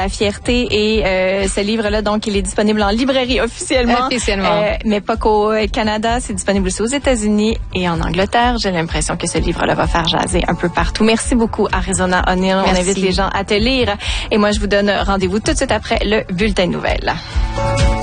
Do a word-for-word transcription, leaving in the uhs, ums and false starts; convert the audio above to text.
La fierté et euh, ce livre-là, donc, il est disponible en librairie officiellement. Officiellement. Euh, mais pas qu'au Canada. C'est disponible aussi aux États-Unis et en Angleterre. J'ai l'impression que ce livre-là va faire jaser un peu partout. Merci beaucoup, Arizona O'Neill. On invite les gens à te lire. Et moi, je vous donne rendez-vous tout de suite après le bulletin de nouvelles.